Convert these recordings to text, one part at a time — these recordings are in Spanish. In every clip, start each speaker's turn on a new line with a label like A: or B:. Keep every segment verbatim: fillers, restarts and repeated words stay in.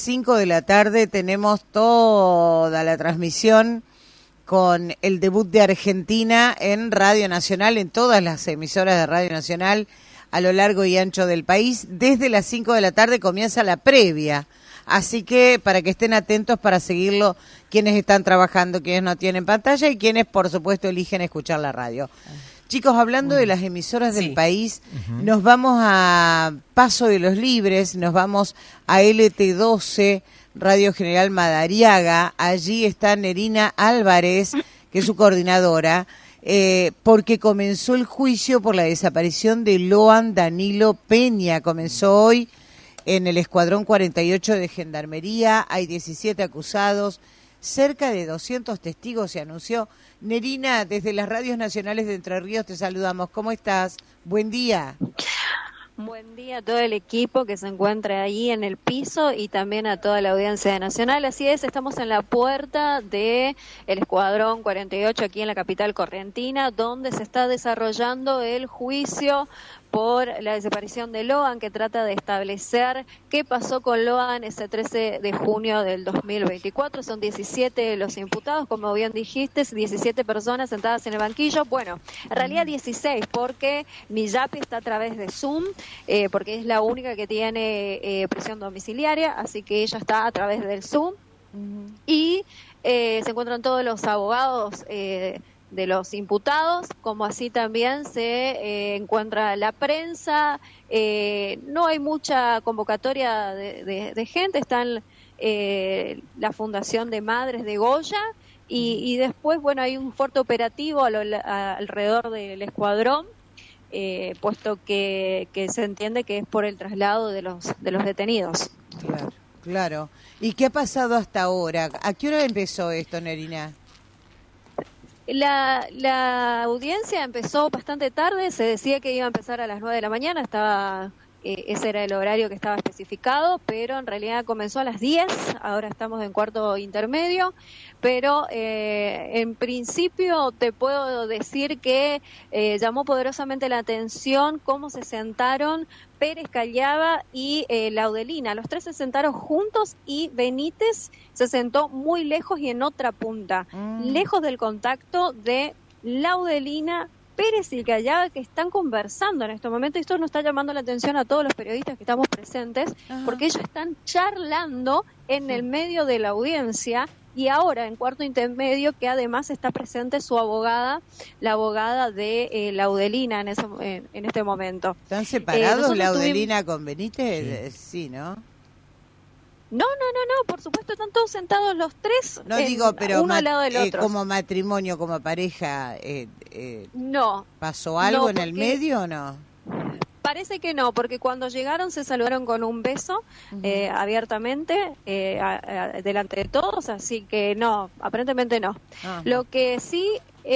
A: cinco de la tarde tenemos toda la transmisión con el debut de Argentina en Radio Nacional, en todas las emisoras de Radio Nacional a lo largo y ancho del país. Desde las cinco de la tarde comienza la previa, así que para que estén atentos para seguirlo quienes están trabajando, quienes no tienen pantalla y quienes por supuesto eligen escuchar la radio. Chicos, hablando de las emisoras del
B: sí.
A: país, uh-huh. nos vamos a Paso de los Libres, nos vamos a L T doce, Radio General Madariaga. Allí está Nerina Álvarez, que es su coordinadora, eh, porque comenzó el juicio por la desaparición de Loan Danilo Peña. Comenzó hoy en el Escuadrón cuarenta y ocho de Gendarmería, hay diecisiete acusados, cerca de doscientos testigos se anunció. Nerina, desde las radios nacionales de Entre Ríos te saludamos. ¿Cómo estás? Buen día.
C: Buen día a todo el equipo que se encuentra ahí en el piso y también a toda la audiencia de Nacional. Así es, estamos en la puerta de el Escuadrón cuarenta y ocho aquí en la capital correntina, donde se está desarrollando el juicio por la desaparición de Loan, que trata de establecer qué pasó con Loan ese trece de junio del dos mil veinticuatro. Son diecisiete los imputados, como bien dijiste, diecisiete personas sentadas en el banquillo. Bueno, en realidad dieciséis, porque Miyapi está a través de Zoom, eh, porque es la única que tiene eh, prisión domiciliaria, así que ella está a través del Zoom. Uh-huh. Y eh, se encuentran todos los abogados eh, de los imputados, como así también se eh, encuentra la prensa. Eh, no hay mucha convocatoria de, de, de gente, están eh, la Fundación de Madres de Goya y, y después, bueno, hay un fuerte operativo a lo, a, alrededor del escuadrón, eh, puesto que, que se entiende que es por el traslado de los, de los detenidos.
A: Claro, claro. ¿Y qué ha pasado hasta ahora? ¿A qué hora empezó esto, Nerina?
C: La, la audiencia empezó bastante tarde, se decía que iba a empezar a las nueve de la mañana, estaba eh, ese era el horario que estaba especificado, pero en realidad comenzó a las diez, ahora estamos en cuarto intermedio, pero eh, en principio te puedo decir que eh, llamó poderosamente la atención cómo se sentaron Pérez Callava y eh, Laudelina. Los tres se sentaron juntos y Benítez se sentó muy lejos y en otra punta, mm. lejos del contacto de Laudelina, Pérez y Callava, que están conversando en este momento. Esto nos está llamando la atención a todos los periodistas que estamos presentes, Ajá. porque ellos están charlando en el medio de la audiencia. Y ahora, en cuarto intermedio, que además está presente su abogada, la abogada de eh, Laudelina en, ese, en, en este momento.
A: ¿Están separados
C: eh,
A: Laudelina tuvimos... con Benítez? Sí. sí, ¿no?
C: No, no, no, no, por supuesto están todos sentados los tres,
A: no
C: en,
A: digo, pero
C: uno al lado del
A: eh,
C: otro.
A: Como matrimonio, como pareja, eh, eh,
C: no.
A: ¿pasó algo
C: no,
A: en el medio o no?
C: Parece que no, porque cuando llegaron se saludaron con un beso uh-huh. eh, abiertamente eh, a, a, delante de todos, así que no, aparentemente no. Uh-huh. Lo que sí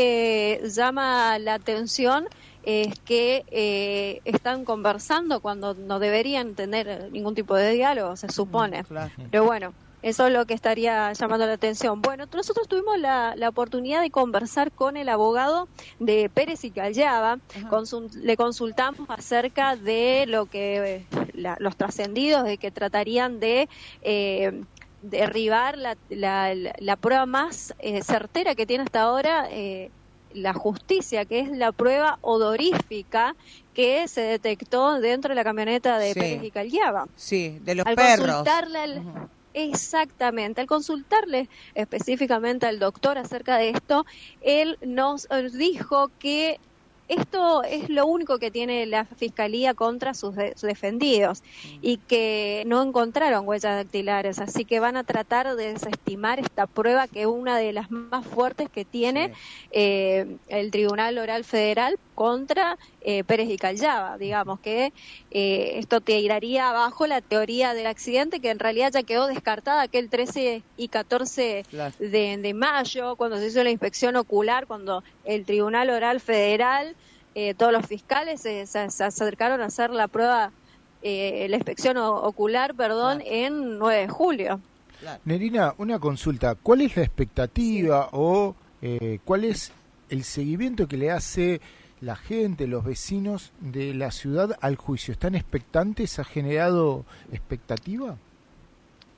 C: eh, llama la atención es que eh, están conversando cuando no deberían tener ningún tipo de diálogo, se supone. Uh-huh, claro. Pero bueno, eso es lo que estaría llamando la atención. Bueno, nosotros tuvimos la, la oportunidad de conversar con el abogado de Pérez y Callava. Consul, le consultamos acerca de lo que la, los trascendidos, de que tratarían de eh, derribar la, la, la, la prueba más eh, certera que tiene hasta ahora eh, la justicia, que es la prueba odorífica que se detectó dentro de la camioneta de sí. Pérez y Callava.
A: Sí, de los
C: Al
A: perros.
C: Consultarle al, uh-huh. Exactamente, al consultarle específicamente al doctor acerca de esto, él nos dijo que esto es lo único que tiene la Fiscalía contra sus, de, sus defendidos y que no encontraron huellas dactilares, así que van a tratar de desestimar esta prueba, que es una de las más fuertes que tiene sí. eh, el Tribunal Oral Federal contra eh, Pérez y Callava. Digamos que eh, esto tiraría abajo la teoría del accidente, que en realidad ya quedó descartada aquel trece y catorce claro. de, de mayo, cuando se hizo la inspección ocular, cuando el Tribunal Oral Federal, eh, todos los fiscales se, se, se acercaron a hacer la prueba, eh, la inspección ocular, perdón, claro. en nueve de julio.
D: Claro. Nerina, una consulta, ¿cuál es la expectativa sí. o eh, cuál es el seguimiento que le hace la gente, los vecinos de la ciudad al juicio? ¿Están expectantes? ¿Ha generado expectativa?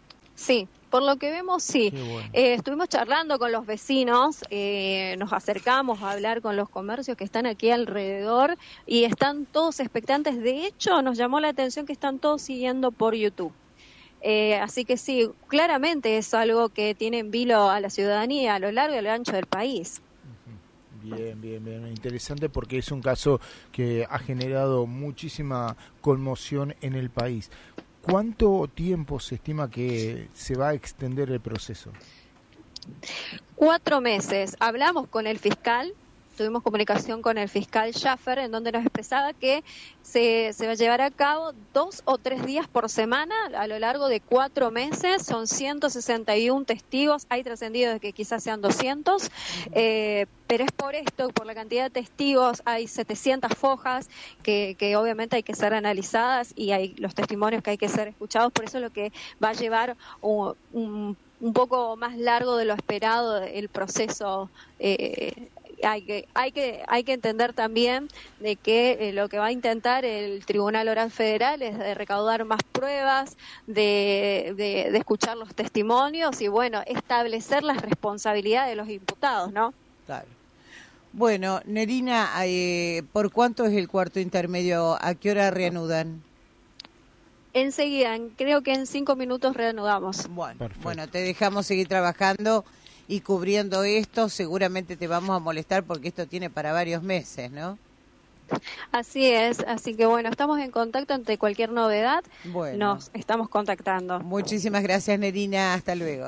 C: Sí, por lo que vemos, sí.
D: Bueno.
C: Eh, estuvimos charlando con los vecinos, eh, nos acercamos a hablar con los comercios que están aquí alrededor y están todos expectantes. De hecho, nos llamó la atención que están todos siguiendo por YouTube. Eh, así que sí, claramente es algo que tiene en vilo a la ciudadanía a lo largo y a lo ancho del país.
D: Bien, bien, bien, interesante porque es un caso que ha generado muchísima conmoción en el país. ¿Cuánto tiempo se estima que se va a extender el proceso?
C: Cuatro meses. Hablamos con el fiscal, tuvimos comunicación con el fiscal Schaffer, en donde nos expresaba que se, se va a llevar a cabo dos o tres días por semana a lo largo de cuatro meses. Son ciento sesenta y uno testigos, hay trascendidos de que quizás sean doscientos, eh, pero es por esto, por la cantidad de testigos, hay setecientas fojas que, que obviamente hay que ser analizadas y hay los testimonios que hay que ser escuchados, por eso es lo que va a llevar un, un, un poco más largo de lo esperado el proceso. eh, Hay que, hay que, hay que entender también de que eh, lo que va a intentar el Tribunal Oral Federal es de recaudar más pruebas, de, de, de escuchar los testimonios y, bueno, establecer las responsabilidades de los imputados, ¿no?
A: Claro. Bueno, Nerina, eh, ¿por cuánto es el cuarto intermedio? ¿A qué hora reanudan?
C: Enseguida, creo que en cinco minutos reanudamos.
A: Bueno,
D: Perfecto.
A: bueno, te dejamos seguir trabajando y cubriendo esto. Seguramente te vamos a molestar porque esto tiene para varios meses, ¿no?
C: Así es, así que bueno, estamos en contacto ante cualquier novedad,
A: Bueno.
C: nos estamos contactando.
A: Muchísimas gracias, Nerina, hasta luego.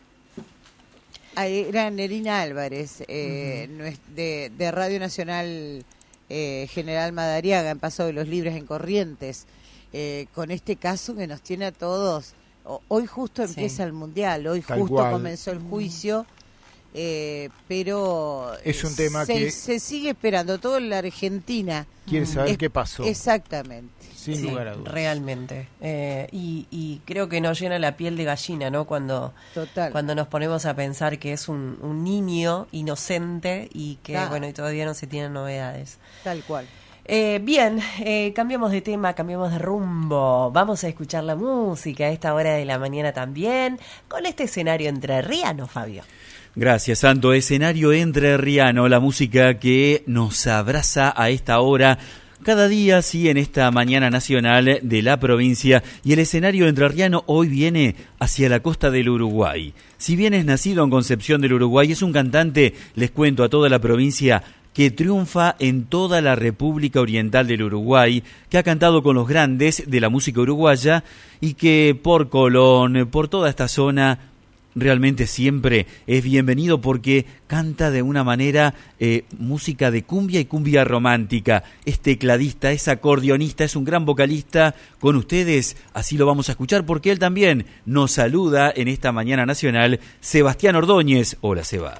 A: Ahí era Nerina Álvarez, eh, uh-huh. de, de Radio Nacional eh, General Madariaga, en Paso de los Libres, en Corrientes, eh, con este caso que nos tiene a todos. Hoy justo empieza sí. el Mundial, hoy Tal justo cual. comenzó el juicio, eh, pero
D: es un tema
A: se,
D: que
A: se sigue esperando. Todo en la Argentina
D: quiere saber
A: es,
D: qué pasó.
A: Exactamente.
D: Sin
B: sí,
D: lugar a dudas.
B: Realmente. Eh, y, y creo que nos llena la piel de gallina, ¿no? Cuando,
A: Total.
B: cuando nos ponemos a pensar que es un, un niño inocente y que, ah. bueno, y todavía no se tienen novedades.
A: Tal cual.
B: Eh, bien, eh, cambiamos de tema, cambiamos de rumbo. Vamos a escuchar la música a esta hora de la mañana también, con este escenario entrerriano, Fabio.
E: Gracias, Santo. Escenario entrerriano, la música que nos abraza a esta hora cada día, sí, en esta mañana nacional de la provincia. Y el escenario entrerriano hoy viene hacia la costa del Uruguay. Si bien es nacido en Concepción del Uruguay, es un cantante, les cuento a toda la provincia, que triunfa en toda la República Oriental del Uruguay, que ha cantado con los grandes de la música uruguaya y que por Colón, por toda esta zona, realmente siempre es bienvenido porque canta de una manera eh, música de cumbia y cumbia romántica. Es tecladista, es acordeonista, es un gran vocalista. Con ustedes, así lo vamos a escuchar porque él también nos saluda en esta mañana nacional, Sebastián Ordóñez. Hola, Seba.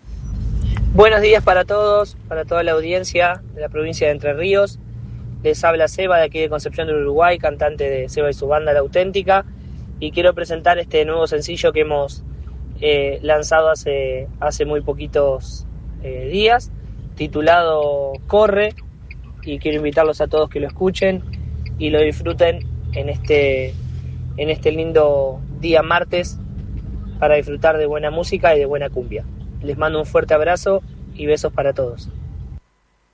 F: Buenos días para todos, para toda la audiencia de la provincia de Entre Ríos. Les habla Seba de aquí de Concepción del Uruguay, cantante de Seba y su banda La Auténtica. Y quiero presentar este nuevo sencillo que hemos eh, lanzado hace, hace muy poquitos eh, días, titulado Corre. Y quiero invitarlos a todos que lo escuchen y lo disfruten en este, en este lindo día martes para disfrutar de buena música y de buena cumbia. Les mando un fuerte abrazo y besos para todos.